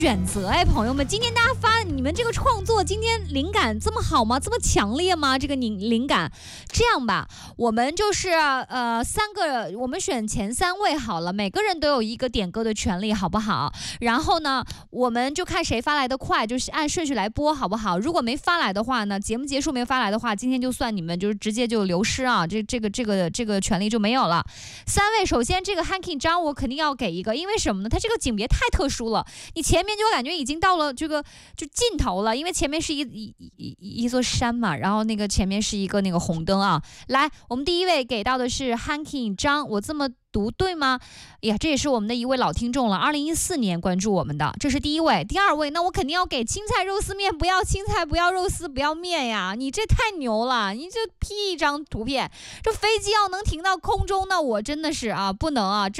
选择哎，朋友们，今天大家发你们这个创作，今天灵感这么好吗？这么强烈吗？这个灵感，这样吧，我们就是我们选前3位好了，每个人都有一个点歌的权利，好不好？然后呢，我们就看谁发来的快，就是按顺序来播，好不好？如果没发来的话呢，节目结束没发来的话，今天就算你们就是直接就流失啊，这个权利就没有了。3位，首先这个 Hanking 张我肯定要给一个，因为什么呢？他这个景别太特殊了，你前面就感觉已经到了这个就尽头了，因为前面是一座山嘛，然后那个前面是一个那个红灯啊。来，我们第1位给到的是 Hanking 张，我这么读对吗？哎呀，这也是我们的一位老听众了，2014年关注我们的，这是第1位。第2位，那我肯定要给青菜肉丝面，不要青菜，不要肉丝，不要面呀！你这太牛了，你就 P 一张图片，这飞机要能停到空中，那我真的是不能啊！